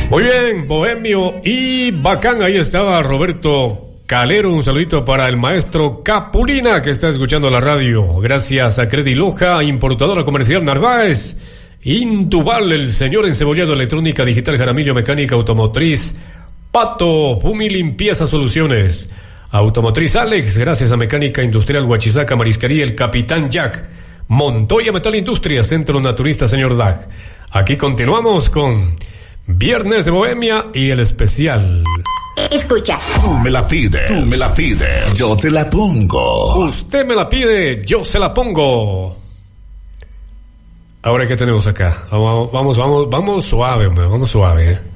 Muy bien, bohemio y bacán. Ahí estaba Roberto Calero. Un saludito para el maestro Capulina, que está escuchando la radio. Gracias a Credi Loja, importadora comercial Narváez, Intubal, el señor encebollado, electrónica digital, Jaramillo, mecánica automotriz, Pato, Fumi Limpieza Soluciones, Automotriz Alex, gracias a Mecánica Industrial Huachizaca, Marisquería El Capitán Jack, Montoya Metal Industria, Centro Naturista Señor Dag. Aquí continuamos con Viernes de Bohemia y el especial. Escucha. Tú me la pides, yo te la pongo. Usted me la pide, yo se la pongo. Ahora, ¿qué tenemos acá? Vamos suave, hombre, vamos suave,